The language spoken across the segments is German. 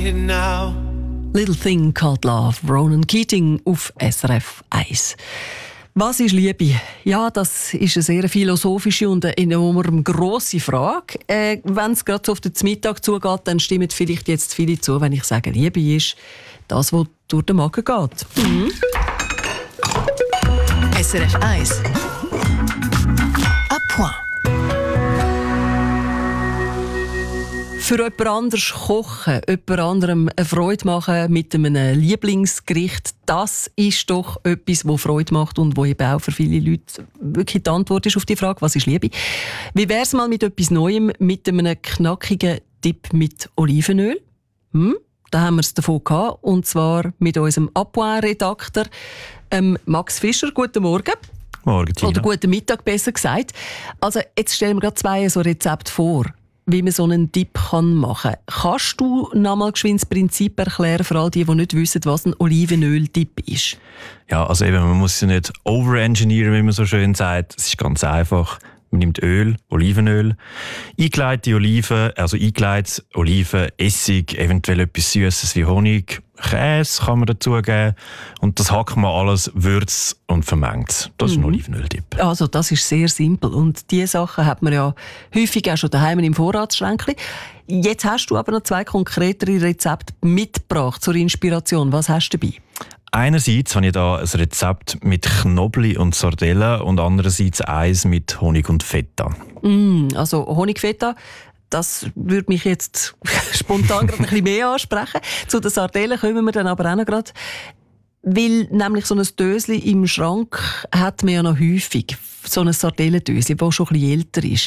need now. Little Thing Called Love, Ronan Keating auf SRF 1. Was ist Liebe? Ja, das ist eine sehr philosophische und eine enorm grosse Frage. Wenn es gerade so auf den Mittag zugeht, dann stimmen vielleicht jetzt viele zu, wenn ich sage, Liebe ist das, was durch den Magen geht. SRF 1 à point. Für jemand anderes kochen, jemand anderem eine Freude machen mit einem Lieblingsgericht, das ist doch etwas, das Freude macht und wo eben auch für viele Leute wirklich die Antwort ist auf die Frage, was ist Liebe? Wie wäre es mal mit etwas Neuem, mit einem knackigen Dip mit Olivenöl? Da haben wir es davon gehabt, und zwar mit unserem Appoint-Redakteur Max Fischer. Guten Morgen. Morgen, Tina. Oder guten Mittag, besser gesagt. Also jetzt stellen wir gerade zwei so Rezepte vor, wie man so einen Dip machen kann. Kannst du noch mal geschwind das Prinzip erklären für all die nicht wissen, was ein Olivenöl-Dip ist? Ja, also eben, man muss ja nicht overengineeren, wie man so schön sagt. Es ist ganz einfach. Man nimmt Öl, Olivenöl, eingelegte Oliven, also eingelegte Oliven, Essig, eventuell etwas Süßes wie Honig, Käse kann man dazugeben. Und das hackt man alles, würzt und vermengt. Das ist ein Olivenöl-Dip. Also das ist sehr simpel. Und diese Sachen hat man ja häufig auch schon daheim im Vorratsschränkchen. Jetzt hast du aber noch zwei konkretere Rezepte mitgebracht zur Inspiration. Was hast du dabei? Einerseits habe ich da ein Rezept mit Knobli und Sardellen und andererseits eins mit Honig und Feta. Also Honigfeta, das würde mich jetzt spontan gerade ein bisschen mehr ansprechen. Zu den Sardellen kommen wir dann aber auch noch gerade. Weil nämlich so ein Dösli im Schrank hat man ja noch häufig. So ein Sardellendösli, das schon ein bisschen älter ist.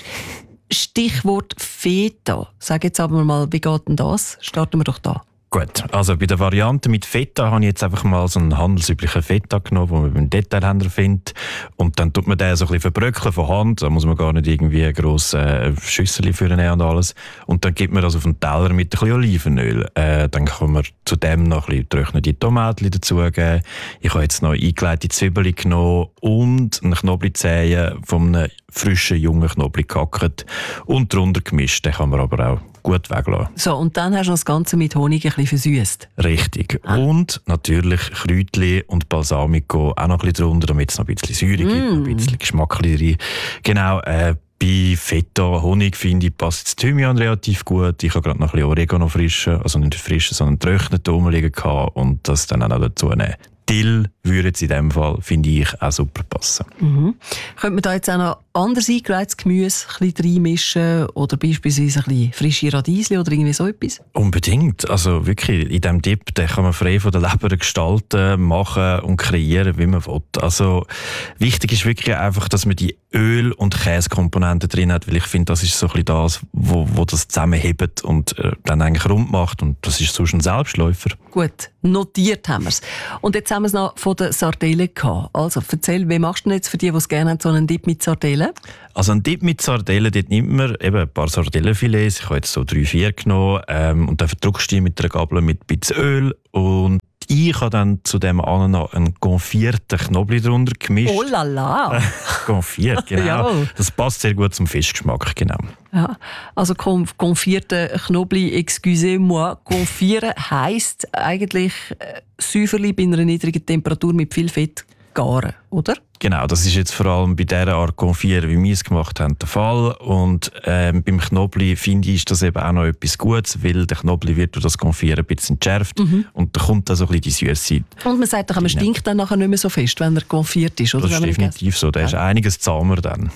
Stichwort Feta. Sag jetzt aber mal, wie geht denn das? Starten wir doch da. Gut, also bei der Variante mit Feta habe ich jetzt einfach mal so einen handelsüblichen Feta genommen, den man beim Detailhändler findet. Und dann tut man den so ein bisschen verbröckeln von Hand. Da muss man gar nicht irgendwie eine grosse Schüssel für nehmen und alles. Und dann gibt man das auf einen Teller mit ein bisschen Olivenöl. Dann kann man zu dem noch ein bisschen getrocknete Tomaten dazugeben. Ich habe jetzt noch eingelegte Zwiebeln genommen und einen Knoblauchzehen von einem frischen, jungen Knoblauch gehackt und drunter gemischt. Den kann man aber auch gut weglassen. So, und dann hast du das Ganze mit Honig ein bisschen versüßt. Richtig. Und natürlich Kräutchen und Balsamico auch noch ein bisschen drunter, damit es noch ein bisschen Säure gibt, ein bisschen Geschmack rein. Genau, bei Feta, Honig, finde ich, passt das Thymian relativ gut. Ich habe gerade noch ein bisschen Oregano frischen, also nicht frischen, sondern getrockneten rumliegen gehabt und das dann auch noch dazu nehmen. Dill würde jetzt in diesem Fall, finde ich, auch super passen. Könnte man da jetzt auch noch anderes eingelegtes Gemüse ein bisschen reinmischen oder beispielsweise ein bisschen frische Radiesli oder irgendwie so etwas? Unbedingt. Also wirklich, in diesem Dip den kann man frei von der Leber gestalten, machen und kreieren, wie man will. Also wichtig ist wirklich einfach, dass man die Öl- und Käsekomponenten drin hat, weil ich finde, das ist so ein bisschen das, wo das zusammenhebt und dann eigentlich rund macht. Und das ist sonst ein Selbstläufer. Gut, notiert haben wir es. Und jetzt haben wir es noch von den Sardellen gehabt. Also erzähl, wie machst du denn jetzt für die es gerne haben, so einen Dip mit Sardellen? Also ein Dip mit Sardellen, dort nimmt man eben ein paar Sardellenfilets. Ich habe jetzt so 3-4 genommen und dann verdrückst du die mit einer Gabel mit ein bisschen Öl. Und ich habe dann zu dem noch einen konfierten Knoblauch drunter gemischt. Oh la la! Konfiert, genau. Ja. Das passt sehr gut zum Fischgeschmack, genau. Ja, also konfierter Knoblauch, excusez-moi. Konfieren heisst eigentlich Säuferli bei einer niedrigen Temperatur mit viel Fett garen, oder? Genau, das ist jetzt vor allem bei dieser Art Konfieren, wie wir es gemacht haben, der Fall. Und beim Knoblauch, finde ich, ist das eben auch noch etwas Gutes, weil der Knoblauch wird durch das Konfieren ein bisschen entschärft und da kommt dann so ein bisschen die Süße. Und man sagt doch, man stinkt dann nachher nicht mehr so fest, wenn er konfiert ist, oder? Das ist definitiv so, der ist einiges zahmer dann.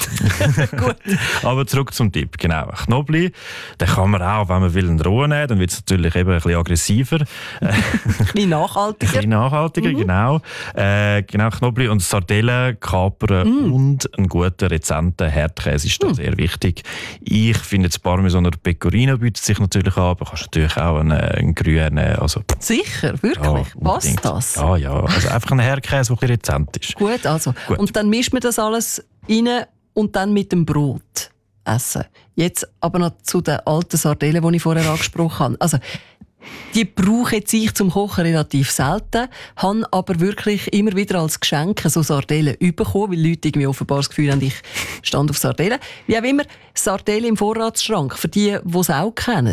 Gut. Aber zurück zum Tipp, genau. Knoblauch, den kann man auch, wenn man will, einen rohen nehmen, dann wird es natürlich eben ein bisschen aggressiver. Ein bisschen nachhaltiger. Genau. Genau, Knoblauch und Sardellen kapern und einen guten, rezenten Herdkäse ist da sehr wichtig. Ich finde, das Parmesan oder Pecorino bietet sich natürlich an, aber kannst natürlich auch einen grünen. Also, sicher, wirklich? Ja, passt das? Ja. Also einfach ein Herdkäse, der ein bisschen rezent ist. Gut, also. Gut. Und dann mischt man das alles rein und dann mit dem Brot essen. Jetzt aber noch zu den alten Sardellen, die ich vorher angesprochen habe. Also, die brauche ich zum Kochen relativ selten, habe aber wirklich immer wieder als Geschenk so Sardellen bekommen, weil Leute irgendwie offenbar das Gefühl haben, ich stand auf Sardellen. Wie auch immer, Sardellen im Vorratsschrank, für die es auch kennen.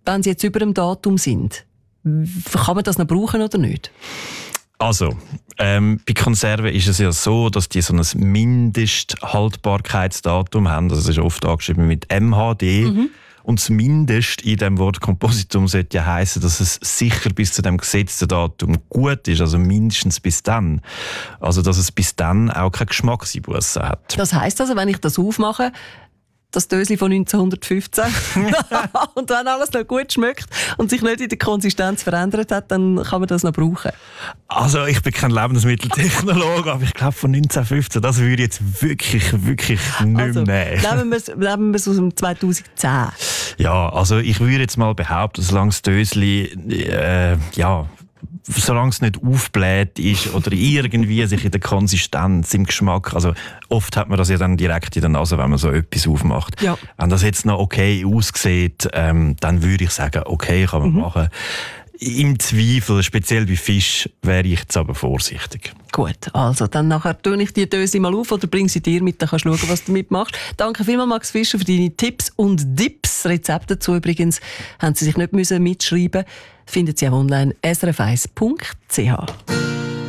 wenn sie jetzt über dem Datum sind, kann man das noch brauchen oder nicht? Also, bei Konserven ist es ja so, dass die so ein Mindesthaltbarkeitsdatum haben. Also es ist oft angeschrieben mit MHD. Und das Mindest in dem Wort Kompositum sollte ja heissen, dass es sicher bis zu dem gesetzten Datum gut ist. Also mindestens bis dann. Also, dass es bis dann auch keine Geschmackseinbußen hat. Das heisst also, wenn ich das aufmache, das Dösli von 1915 und wenn alles noch gut schmeckt und sich nicht in der Konsistenz verändert hat, dann kann man das noch brauchen. Also ich bin kein Lebensmitteltechnologe, aber ich glaube von 1915, das würde ich jetzt wirklich nicht mehr nehmen. Nehmen wir es aus dem 2010. Ja, also ich würde jetzt mal behaupten, solange das Dösli solange es nicht aufbläht ist oder irgendwie sich in der Konsistenz, im Geschmack, also oft hat man das ja dann direkt in der Nase, wenn man so etwas aufmacht. Ja. Wenn das jetzt noch okay aussieht, dann würde ich sagen, okay, kann man machen. Im Zweifel, speziell bei Fisch, wäre ich jetzt aber vorsichtig. Gut, also dann nachher tue ich die Döse mal auf oder bringe sie dir mit, dann kannst du schauen, was du damit machst. Danke vielmals, Max Fischer, für deine Tipps und Dips. Rezepte dazu übrigens haben Sie sich nicht mitschreiben müssen. Finden Sie auch online srf1.ch.